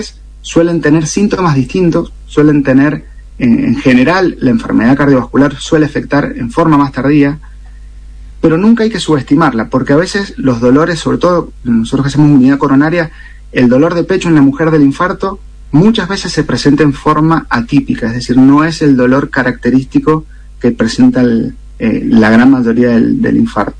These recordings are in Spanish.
suelen tener síntomas distintos, suelen tener, en general, la enfermedad cardiovascular suele afectar en forma más tardía, pero nunca hay que subestimarla, porque a veces los dolores, sobre todo nosotros que hacemos unidad coronaria, el dolor de pecho en la mujer del infarto muchas veces se presenta en forma atípica, es decir, no es el dolor característico que presenta la gran mayoría del infarto.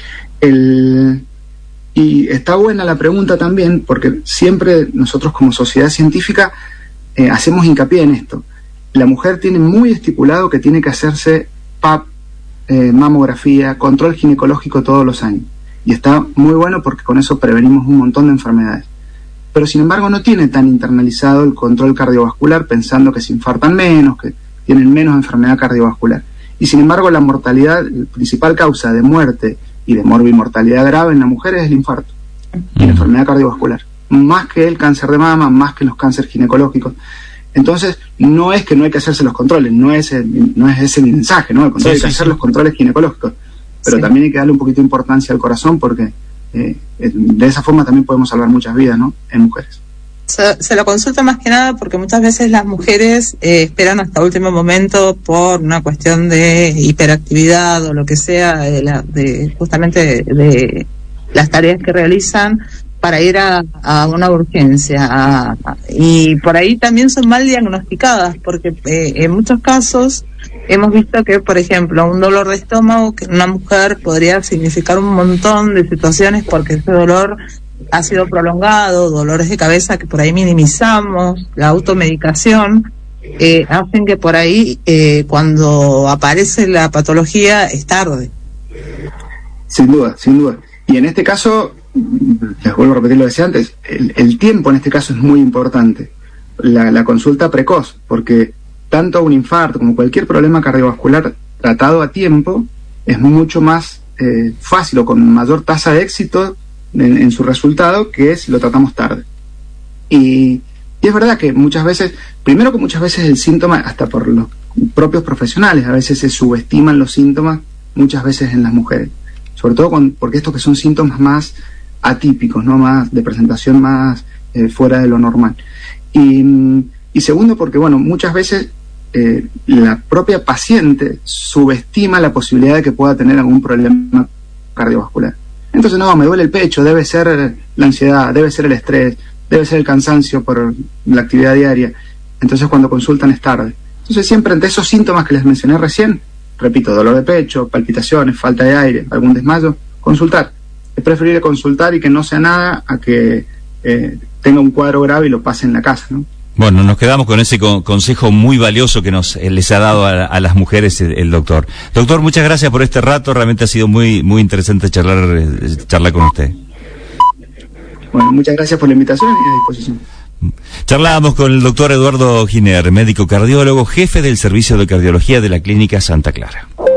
Y está buena la pregunta también, porque siempre nosotros como sociedad científica hacemos hincapié en esto. La mujer tiene muy estipulado que tiene que hacerse PAP, mamografía, control ginecológico todos los años. Y está muy bueno porque con eso prevenimos un montón de enfermedades. Pero sin embargo no tiene tan internalizado el control cardiovascular, pensando que se infartan menos, que tienen menos enfermedad cardiovascular. Y sin embargo la mortalidad, la principal causa de muerte y de morbimortalidad grave en la mujer es el infarto y la enfermedad cardiovascular, más que el cáncer de mama, más que los cánceres ginecológicos. Entonces, no es que no hay que hacerse los controles, no es ese mi mensaje, ¿no? Al contrario, hay que hacer los controles ginecológicos, pero también hay que darle un poquito de importancia al corazón, porque de esa forma también podemos salvar muchas vidas, ¿no? En mujeres. Se lo consulta más que nada porque muchas veces las mujeres esperan hasta último momento por una cuestión de hiperactividad o lo que sea, justamente de las tareas que realizan para ir a una urgencia. Y por ahí también son mal diagnosticadas, porque en muchos casos hemos visto que, por ejemplo, un dolor de estómago que en una mujer podría significar un montón de situaciones, porque ese dolor ha sido prolongado, dolores de cabeza que por ahí minimizamos, la automedicación, hacen que por ahí cuando aparece la patología es tarde. Sin duda, sin duda. Y en este caso, les vuelvo a repetir lo que decía antes, el tiempo en este caso es muy importante, la consulta precoz, porque tanto un infarto como cualquier problema cardiovascular tratado a tiempo es mucho más fácil o con mayor tasa de éxito en su resultado que si lo tratamos tarde. Y es verdad que muchas veces, primero que muchas veces el síntoma, hasta por los propios profesionales, a veces se subestiman los síntomas, muchas veces en las mujeres, sobre todo porque estos que son síntomas más atípicos, no más de presentación más fuera de lo normal. Y segundo porque, bueno, muchas veces la propia paciente subestima la posibilidad de que pueda tener algún problema cardiovascular. Entonces, no, me duele el pecho, debe ser la ansiedad, debe ser el estrés, debe ser el cansancio por la actividad diaria. Entonces, cuando consultan es tarde. Entonces, siempre ante esos síntomas que les mencioné recién, repito, dolor de pecho, palpitaciones, falta de aire, algún desmayo, consultar. Es preferible consultar y que no sea nada a que tenga un cuadro grave y lo pase en la casa, ¿no? Bueno, nos quedamos con ese consejo muy valioso que les ha dado a las mujeres el doctor. Doctor, muchas gracias por este rato, realmente ha sido muy muy interesante charlar con usted. Bueno, muchas gracias por la invitación y a disposición. Charlábamos con el doctor Eduardo Giner, médico cardiólogo, jefe del servicio de cardiología de la Clínica Santa Clara.